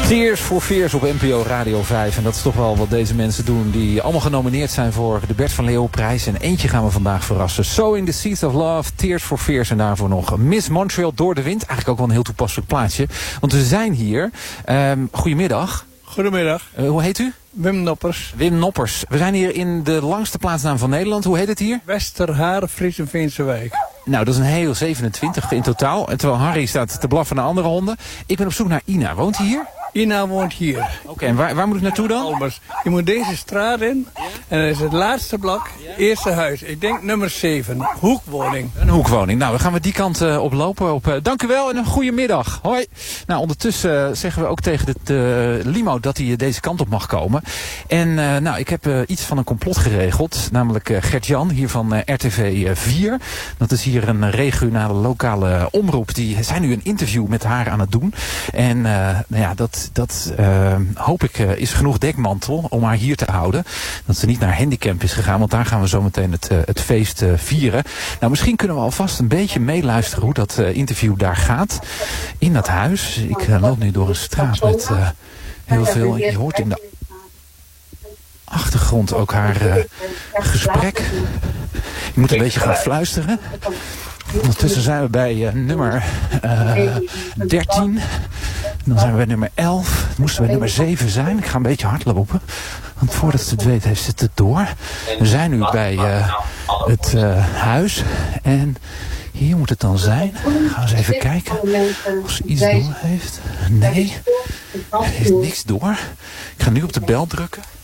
Tears for Fears op NPO Radio 5. En dat is toch wel wat deze mensen doen die allemaal genomineerd zijn voor de Bert van Leeuwenprijs. En eentje gaan we vandaag verrassen. Sowing the Seeds of Love, Tears for Fears. En daarvoor nog Miss Montreal door de wind. Eigenlijk ook wel een heel toepasselijk plaatje. Want we zijn hier. Goedemiddag. Goedemiddag. Hoe heet u? Wim Noppers. Wim Noppers. We zijn hier in de langste plaatsnaam van Nederland. Hoe heet het hier? Westerhaar, Friesenveense Wijk. Nou, dat is een heel 27 in totaal. En terwijl Harry staat te blaffen naar andere honden. Ik ben op zoek naar Ina. Woont hij hier? Ina woont hier. Oké, en waar moet ik naartoe dan? Albers. Je moet deze straat in. En dat is het laatste blok. Eerste huis. Ik denk nummer 7. Hoekwoning. Een hoekwoning. Nou, dan gaan we die kant oplopen. Dank u wel en een goede middag. Hoi. Nou, ondertussen zeggen we ook tegen de limo dat hij deze kant op mag komen. En nou, ik heb iets van een complot geregeld. Namelijk Gert-Jan hier van RTV 4. Dat is hier een regionale lokale omroep. Die zijn nu een interview met haar aan het doen. En nou ja, dat hoop ik is genoeg dekmantel om haar hier te houden. Dat ze niet naar Handicamp is gegaan, want daar gaan we zo meteen het feest vieren. Nou, misschien kunnen we alvast een beetje meeluisteren hoe dat interview daar gaat. In dat huis. Ik loop nu door een straat met heel veel. Je hoort in de achtergrond ook haar gesprek. Je moet een beetje gaan fluisteren. Ondertussen zijn we bij nummer 13. Dan zijn we bij nummer 11. Moesten we bij nummer 7 zijn. Ik ga een beetje hardlopen. Want voordat ze het weet heeft ze het door. We zijn nu bij het huis. En hier moet het dan zijn. Gaan we eens even kijken of ze iets door heeft. Nee, ze heeft niks door. Ik ga nu op de bel drukken.